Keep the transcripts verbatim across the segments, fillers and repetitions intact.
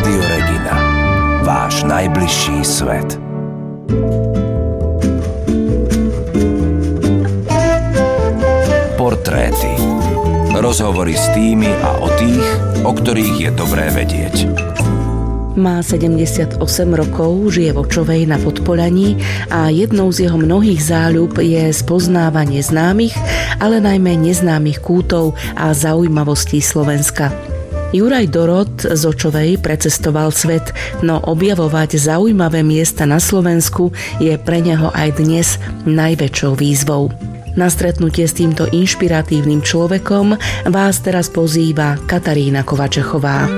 Rádio Regina. Váš najbližší svet. Portréty. Rozhovory s tými a o tých, o ktorých je dobré vedieť. Má sedemdesiatosem rokov, žije v Očovej na Podpolaní a jednou z jeho mnohých záľub je spoznávanie známych, ale najmä neznámych kútov a zaujímavostí Slovenska. Juraj Dorot z Očovej precestoval svet, no objavovať zaujímavé miesta na Slovensku je pre neho aj dnes najväčšou výzvou. Na stretnutie s týmto inšpiratívnym človekom vás teraz pozýva Katarína Kovačechová.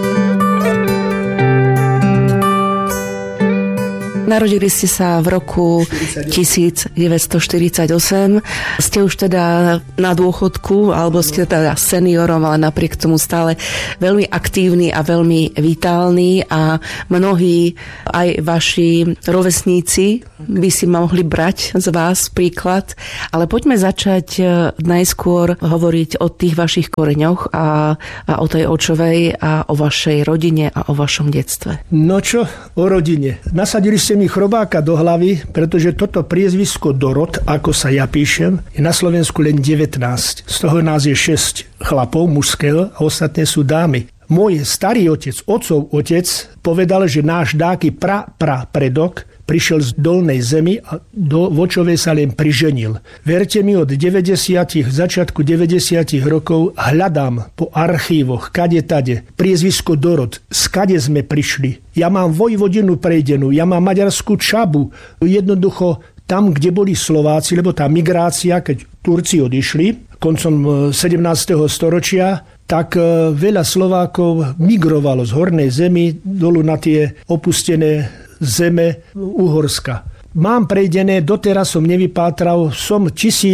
Narodili ste sa v roku devätnásťstoštyridsaťosem. Ste už teda na dôchodku, alebo ste teda seniorom, ale napriek tomu stále veľmi aktívny a veľmi vitálny a mnohí aj vaši rovesníci by si mohli brať z vás príklad. Ale poďme začať najskôr hovoriť o tých vašich koreňoch a, a o tej Očovej a o vašej rodine a o vašom detstve. No čo o rodine? Nasadili ste mi chrobáka do hlavy, pretože toto priezvisko Dorot, ako sa ja píšem, je na Slovensku len devätnásť. Z toho nás je šesť chlapov mužského a ostatné sú dámy. Môj starý otec, otcov otec, povedal, že náš dáky pra, pra predok prišiel z dolnej zemi a do Vočovej sa len priženil. Verte mi, od deväťdesiatych, začiatku deväťdesiatych rokov hľadám po archívoch, kade tade, priezvisko Dorot, skade sme prišli. Ja mám vojvodinu prejdenú, ja mám maďarskú Čabu, jednoducho tam, kde boli Slováci, lebo tá migrácia, keď Turci odišli koncom sedemnásteho storočia, tak veľa Slovákov migrovalo z hornej zemi dolu na tie opustené zeme Uhorska. Mám prejdené, doteraz som nevypátral, som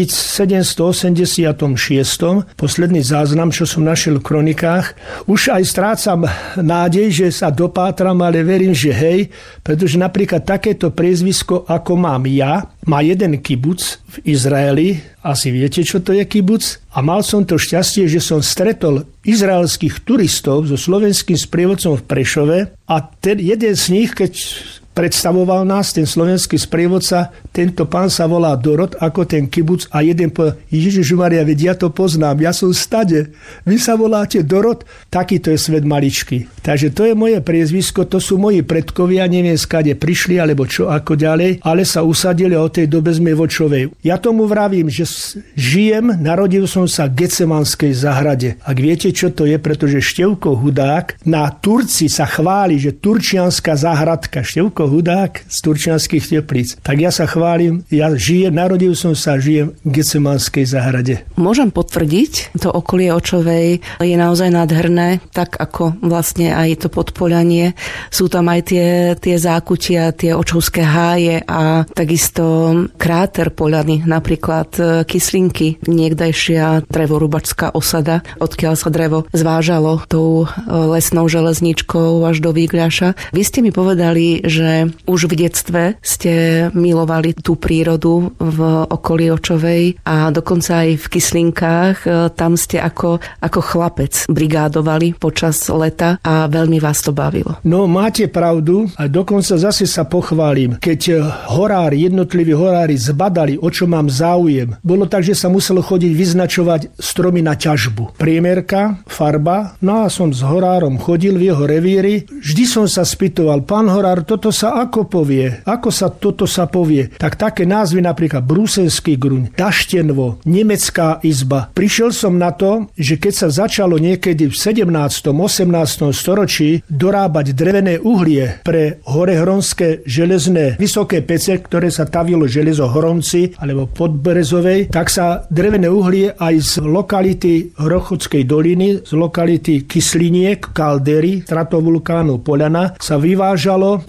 tisícsedemstoosemdesiatšesť, posledný záznam, čo som našiel v kronikách. Už aj strácam nádej, že sa dopátram, ale verím, že hej, pretože napríklad takéto priezvisko, ako mám ja, má jeden kibuc v Izraeli, asi viete, čo to je kibuc, a mal som to šťastie, že som stretol izraelských turistov so slovenským sprievodcom v Prešove a ten jeden z nich, keď predstavoval nás, ten slovenský sprievodca, tento pán sa volá Dorot, ako ten kibuc, a jeden povedal: Ježišmaria, veď ja to poznám, ja som stade, vy sa voláte Dorot, takýto je svet maličký. Takže to je moje priezvisko, to sú moji predkovia, neviem skade prišli, alebo čo, ako ďalej, ale sa usadili a od tej dobe sme v Očovej. Ja tomu vravím, že žijem, narodil som sa v Getsemanskej záhrade. Ak viete, čo to je, pretože Števko Hudák na Turci sa chváli, že Turčianska záhradka, Števko Hudák z Turčianskych Teplíc. Tak ja sa chválim, ja žijem, narodil som sa, žijem v Getsemanskej záhrade. Môžem potvrdiť, to okolie Očovej je naozaj nádherné, tak ako vlastne aj to Podpolanie. Sú tam aj tie, tie zákutia, tie očovské háje a takisto kráter Poľany, napríklad Kyslinky, niekdajšia drevorúbačská osada, odkiaľ sa drevo zvážalo tou lesnou železničkou až do Výgľaša. Vy ste mi povedali, že už v detstve ste milovali tú prírodu v okolí Očovej a dokonca aj v Kyslinkách. Tam ste ako, ako chlapec brigádovali počas leta a veľmi vás to bavilo. No, máte pravdu a dokonca zase sa pochválim. Keď horári, jednotliví horári zbadali, o čo mám záujem, bolo tak, že sa muselo chodiť vyznačovať stromy na ťažbu. Priemerka, farba, no a som s horárom chodil v jeho revíri. Vždy som sa spýtoval: pán horár, toto sa ako povie? Ako sa toto sa povie? Tak také názvy, napríklad Bruselský gruň, Daštenvo, Nemecká izba. Prišiel som na to, že keď sa začalo niekedy v sedemnástom osemnástom storočí dorábať drevené uhlie pre horehronské železné vysoké pece, ktoré sa tavilo železo Horonci alebo Podberezovej, tak sa drevené uhlie aj z lokality Hrochodskej doliny, z lokality Kysliniek, kaldery, stratovulkánu Poľana sa vyvážalo tými cestami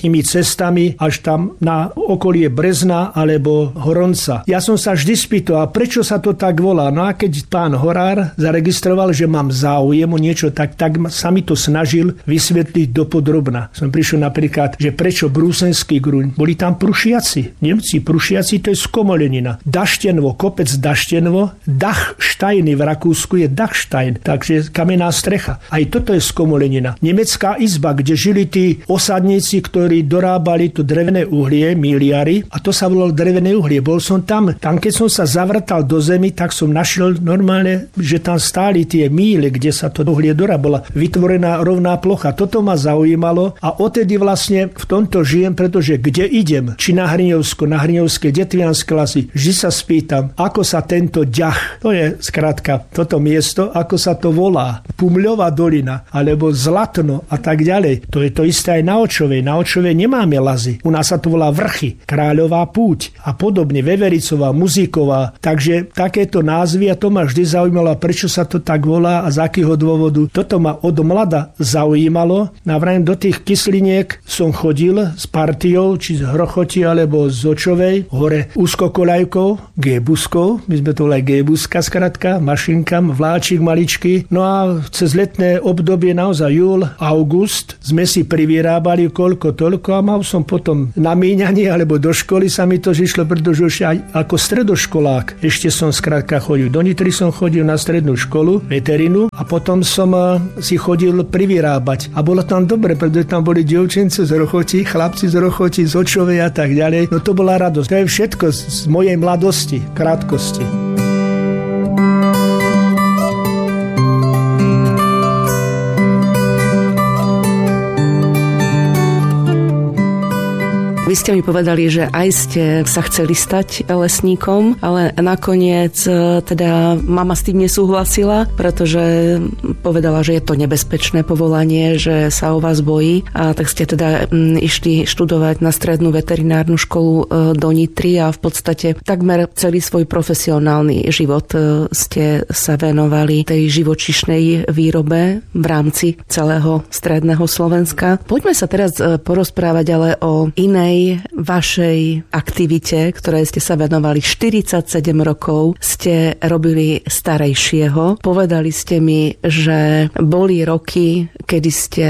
mestami až tam na okolie Brezna alebo Horonca. Ja som sa vždy spýtal, prečo sa to tak volá? No a keď pán Horár zaregistroval, že mám záujem o niečo, tak, tak sa mi to snažil vysvetliť dopodrobna. Som prišiel napríklad, že prečo Brúsenský Gruň? Boli tam Prušiaci. Nemci, Prušiaci, to je skomolenina. Daštenvo, kopec Daštenvo, Dachsteiny v Rakúsku je Dachstein, takže kamenná strecha. Aj toto je skomolenina. Nemecká izba, kde žili tí osadníci, ktorí dorábali to drevené uhlie, miliary, a to sa volalo drevené uhlie. Bol som tam, tam keď som sa zavrtal do zemi, tak som našiel normálne, že tam stáli tie míle, kde sa to uhlie dorábala. Vytvorená rovná plocha. Toto ma zaujímalo a odtedy vlastne v tomto žijem, pretože kde idem, či na Hrňovsko, na Hrňovské, Detvianske lasy, vždy sa spýtam, ako sa tento ďah, to je skrátka toto miesto, ako sa to volá. Pumľová dolina, alebo Zlatno a tak ďalej. To je to isté aj na Očovej. Na Očovej nemáme lazy. U nás sa to volá Vrchy, Kráľová púť a podobne, Vevericová, Muzíková. Takže takéto názvy a to ma vždy zaujímalo, prečo sa to tak volá a z akého dôvodu. Toto ma od mlada zaujímalo. Navrátim do tých kysliniek som chodil s partiou, či z Hrochoti alebo z Očovej, hore úzkokoľajkou, G-buskou, my sme to volali G-buska skratka, mašinkam, vláčik maličký. No a cez letné obdobie naozaj júl, august sme si privyrábali koľko toľko a mal som potom na míňanie alebo do školy sa mi to žišlo, pretože už aj ako stredoškolák ešte som skrátka chodil. Do Nitry som chodil na strednú školu, veterinu a potom som si chodil privyrábať. A bolo tam dobre, pretože tam boli dievčence z Rochoti, chlapci z Rochoti, z Očovej a tak ďalej. No to bola radosť. To je všetko z mojej mladosti, krátkosti. Vy ste mi povedali, že aj ste sa chceli stať lesníkom, ale nakoniec teda mama s tým nesúhlasila, pretože povedala, že je to nebezpečné povolanie, že sa o vás bojí, a tak ste teda išli študovať na strednú veterinárnu školu do Nitry a v podstate takmer celý svoj profesionálny život ste sa venovali tej živočíšnej výrobe v rámci celého stredného Slovenska. Poďme sa teraz porozprávať ale o inej vašej aktivite, ktoré ste sa venovali. štyridsaťsedem rokov ste robili starejšieho. Povedali ste mi, že boli roky, kedy ste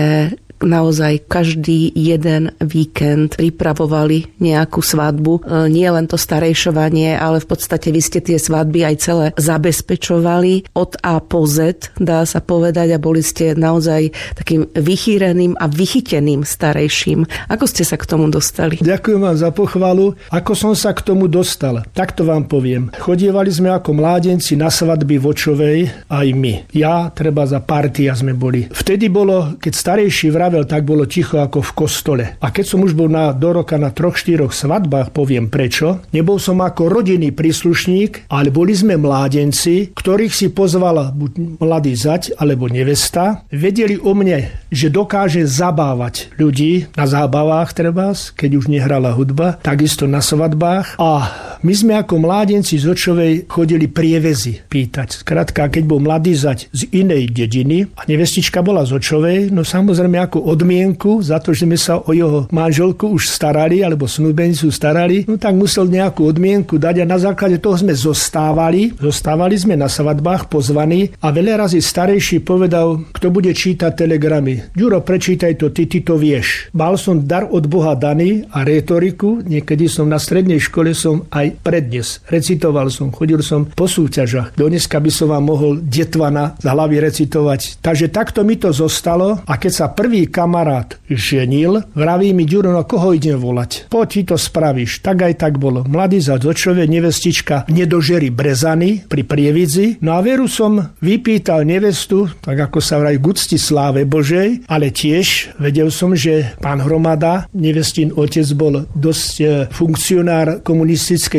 naozaj každý jeden víkend pripravovali nejakú svadbu. Nie len to starejšovanie, ale v podstate vy ste tie svadby aj celé zabezpečovali od A po Z, dá sa povedať, a boli ste naozaj takým vychýreným a vychyteným starejším. Ako ste sa k tomu dostali? Ďakujem vám za pochvalu. Ako som sa k tomu dostal? Takto vám poviem. Chodievali sme ako mládenci na svadby v Očovej aj my. Ja, treba za partia sme boli. Vtedy bolo, keď starejší vravel, tak bolo ticho ako v kostole. A keď som už bol na, do roka na troch, štyroch svadbách, poviem prečo. Nebol som ako rodinný príslušník, ale boli sme mládenci, ktorých si pozvala buď mladý zať alebo nevesta. Vedeli o mne, že dokáže zabávať ľudí na zábavách trebás, keď už nehrala hudba, takisto na svadbách. A my sme ako mládenci z Očovej chodili prievezy pýtať. Skrátka, keď bol mladý zať z inej dediny a nevestička bola z Očovej, no samozrejme ako odmienku za to, že sme sa o jeho manželku už starali, alebo snúbenicu starali, no tak musel nejakú odmienku dať a na základe toho sme zostávali. Zostávali sme na svadbách pozvaní a veľa razy starejší povedal, kto bude čítať telegramy. Ďuro, prečítaj to, ty, ty to vieš. Mal som dar od Boha daný a rétoriku, niekedy som na strednej škole som aj prednes. Recitoval som, chodil som po súťažach. Dneska by som vám mohol Detvana z hlavy recitovať. Takže takto mi to zostalo a keď sa prvý kamarát ženil, vraví mi, Ďuro, no koho idem volať? Poď, ty to spravíš. Tak aj tak bolo. Mladý za Očove, nevestička nedožeri Brezany pri Prievidzi. No a veru som vypýtal nevestu, tak ako sa vraví, k úcti sláve Božej, ale tiež vedel som, že pán Hromada, nevestín otec, bol dosť funkcionár komunistickej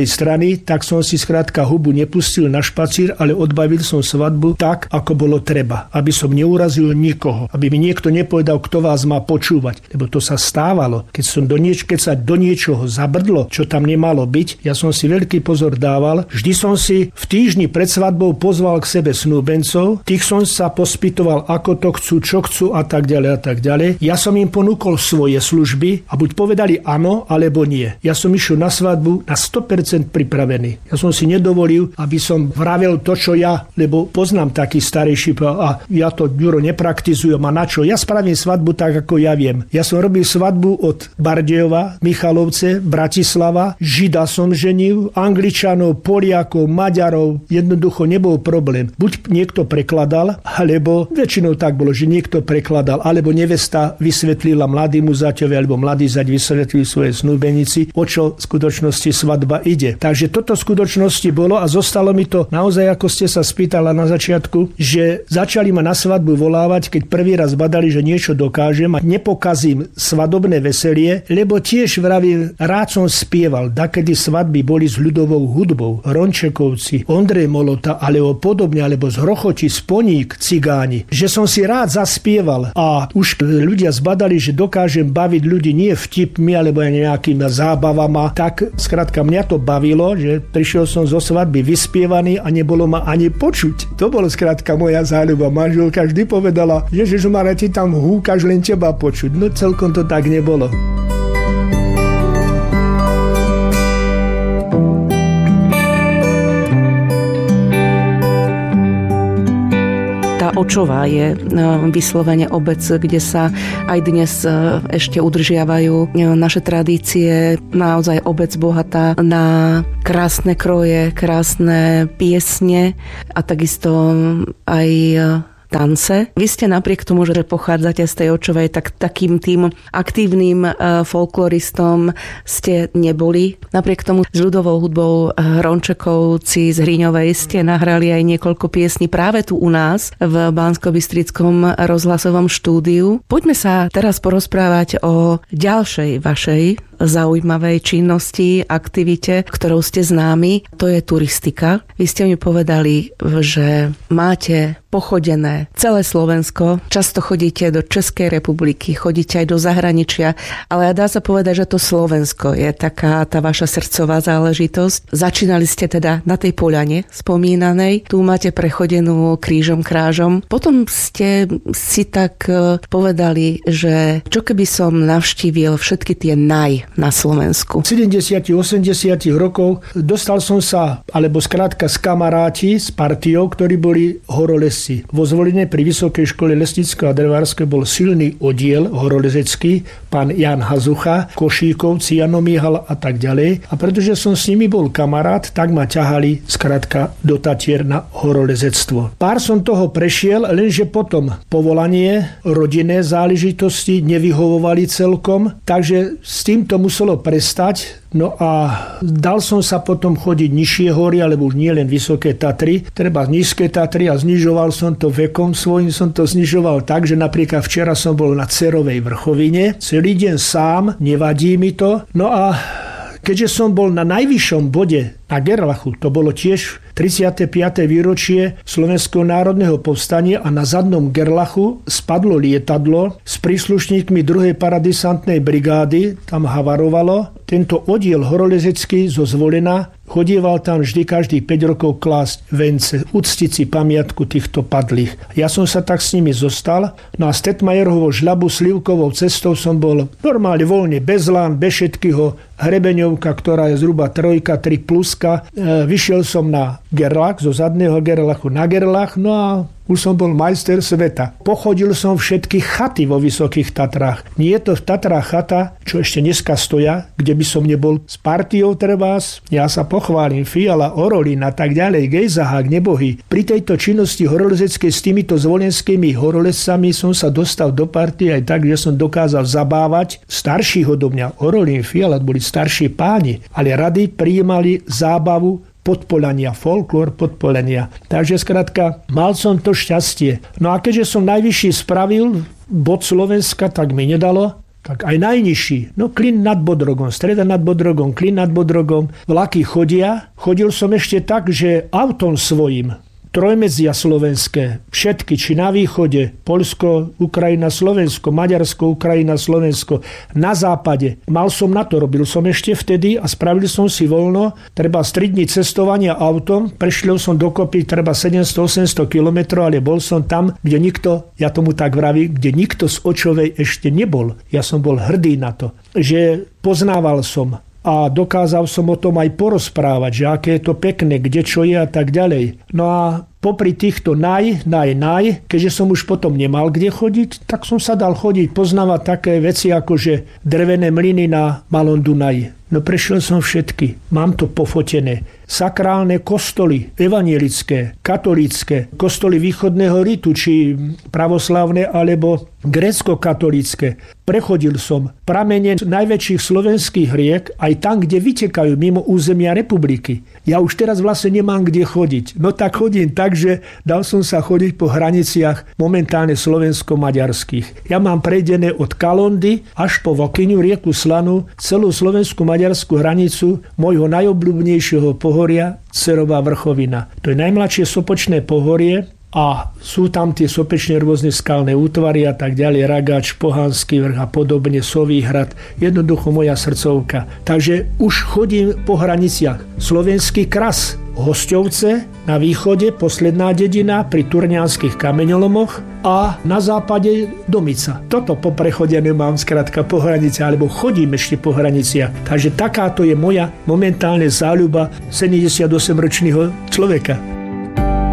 druhej strany, tak som si skrátka hubu nepustil na špacír, ale odbavil som svadbu tak, ako bolo treba. Aby som neurazil nikoho. Aby mi niekto nepovedal, kto vás má počúvať. Lebo to sa stávalo. Keď, som do nieč- keď sa do niečoho zabrdlo, čo tam nemalo byť, ja som si veľký pozor dával. Vždy som si v týždni pred svadbou pozval k sebe snúbencov. Tých som sa pospytoval, ako to chcú, čo chcú a tak ďalej a tak ďalej. Ja som im ponúkol svoje služby a buď povedali áno, alebo nie. Ja som išiel na svadbu na sto percent pripravený. Ja som si nedovolil, aby som vravel to, čo ja, lebo poznám taký starejší a ja to, Ďuro, nepraktizujem a na čo? Ja spravím svadbu tak, ako ja viem. Ja som robil svadbu od Bardejova, Michalovce, Bratislava, Žida som ženil, Angličanov, Poliakov, Maďarov, jednoducho nebol problém. Buď niekto prekladal, alebo väčšinou tak bolo, že niekto prekladal, alebo nevesta vysvetlila mladému zaťovi, alebo mladý zať vysvetlil svoje snúbenici, o čo v skutočnosti svadba ide. Takže toto v skutočnosti bolo a zostalo mi to naozaj, ako ste sa spýtala na začiatku, že začali ma na svadbu volávať, keď prvý raz badali, že niečo dokážem a nepokazím svadobné veselie, lebo tiež vravím, rád som spieval, dakedy svadby boli s ľudovou hudbou, Rončekovci, Ondrej Molota, alebo podobne, alebo z Hrochoti, Sponík, Cigáni, že som si rád zaspieval a už ľudia zbadali, že dokážem baviť ľudí nie vtipmi alebo nejakými zábavama, tak skrátka mňa to bavilo, že prišiel som zo svadby vyspievaný a nebolo ma ani počuť. To bolo skrátka moja záľuba. Manželka vždy povedala, Ježišmarja, ti tam húkaš, len teba počuť. No celkom to tak nebolo. Očová je vyslovene obec, kde sa aj dnes ešte udržiavajú naše tradície. Naozaj obec bohatá na krásne kroje, krásne piesne a takisto aj tance. Vy ste napriek tomu, že pochádzate z tej Očovej, tak takým tým aktívnym folkloristom ste neboli. Napriek tomu s ľudovou hudbou Rončekovci z Hriňovej ste nahrali aj niekoľko piesní práve tu u nás v Banskobystrickom rozhlasovom štúdiu. Poďme sa teraz porozprávať o ďalšej vašej zaujímavej činnosti, aktivite, ktorou ste známi, to je turistika. Vy ste mi povedali, že máte pochodené celé Slovensko, často chodíte do Českej republiky, chodíte aj do zahraničia, ale dá sa povedať, že to Slovensko je taká tá vaša srdcová záležitosť. Začínali ste teda na tej Poľane spomínanej, tu máte prechodenú krížom krážom. Potom ste si tak povedali, že čo keby som navštívil všetky tie naj na Slovensku. V sedemdesiatych osemdesiatych rokov dostal som sa, alebo skrátka s kamaráti, s partiou, ktorí boli horolezci. Vo Zvoline pri Vysokej škole lesníckeho a drevárskeho bol silný oddiel horolezecký, pán Jan Hazucha, Košíkovci, Jano Mihal a tak ďalej. A pretože som s nimi bol kamarát, tak ma ťahali skrátka do Tatier na horolezectvo. Pár som toho prešiel, lenže potom povolanie, rodinné záležitosti nevyhovovali celkom, takže s týmto muselo prestať. No a dal som sa potom chodiť nižšie hory, alebo už nie len Vysoké Tatry, treba nízke Tatry a znižoval som to vekom svojím, som to znižoval tak, že napríklad včera som bol na Cerovej vrchovine, celý deň sám, nevadí mi to. No a keďže som bol na najvyššom bode na Gerlachu, to bolo tiež tridsiate piate výročie Slovenského národného povstania a na zadnom Gerlachu spadlo lietadlo s príslušníkmi druhej paradesantnej brigády, tam havarovalo. Tento oddiel horolezecký zo Zvolena chodieval tam vždy každých päť rokov klásť vence, uctiť si pamiatku týchto padlých. Ja som sa tak s nimi zostal, no a z Tetmajerovho žľabu slivkovou cestou som bol normálne voľne, bez lán, bez všetkého, hrebeňovka, ktorá je zhruba trojka, tri pluska. E, vyšiel som na Gerlach, zo zadného Gerlachu na Gerlach, no a už som bol majster sveta. Pochodil som všetky chaty vo Vysokých Tatrách. Nie je to v Tatrách chata, čo ešte dneska stoja, kde by som nebol s partiou trebás. Ja sa pochválim, Fiala, Orolín a tak ďalej, Gejzahák, Nebohy. Pri tejto činnosti horolezeckej s týmito zvolenskými horolezcami som sa dostal do partie aj tak, že som dokázal zabávať starších odo mňa. Orolín, Fiala boli starší páni, ale rady prijímali zábavu Podpoľania, folklór Podpoľania. Takže skrátka, mal som to šťastie. No a keďže som najvyšší spravil bod Slovenska, tak mi nedalo tak aj najnižší. No Klin nad Bodrogom, Streda nad Bodrogom, Klin nad Bodrogom. Vlaky chodia. Chodil som ešte tak, že autom svojím, trojmedzia slovenské, všetky, či na východe, Poľsko, Ukrajina, Slovensko, Maďarsko, Ukrajina, Slovensko, na západe. Mal som na to, robil som ešte vtedy a spravil som si voľno, treba tri dni cestovania autom, prešiel som dokopy treba sedemsto osemsto kilometrov, ale bol som tam, kde nikto, ja tomu tak vravím, kde nikto z Očovej ešte nebol. Ja som bol hrdý na to, že poznával som a dokázal som o tom aj porozprávať, že aké je to pekné, kde čo je a tak ďalej. No a popri týchto naj, naj, naj, keďže som už potom nemal kde chodiť, tak som sa dal chodiť, poznávať také veci ako že drevené mlyny na Malom Dunaji. No prešiel som všetky, mám to pofotené. Sakrálne kostoly, evanielické, katolícke, kostoly východného ritu, či pravoslávne alebo grécko-katolícke. Prechodil som pramene najväčších slovenských riek aj tam, kde vytekajú mimo územia republiky. Ja už teraz vlastne nemám kde chodiť. No tak chodím tak, že dal som sa chodiť po hraniciach momentálne slovensko-maďarských. Ja mám prejdené od Kalondy až po Vlkyňu, rieku Slanu, celú slovensko-maďarskú hranicu môjho najobľúbenejšieho pohoria Cerová vrchovina. To je najmladšie sopočné pohorie a sú tam tie sopečné rôzne skalné útvary a tak ďalej, Ragač, Pohanský vrch a podobne, Sovíhrad. Jednoducho moja srdcovka. Takže už chodím po hraniciach. Slovenský kras, Hosťovce, na východe posledná dedina pri Turňanských kameňolomoch a na západe Domica. Toto po prechode nemám skrátka po hranici, alebo chodím ešte po hraniciach. Takže takáto je moja momentálne záľuba sedemdesiatosemročného človeka.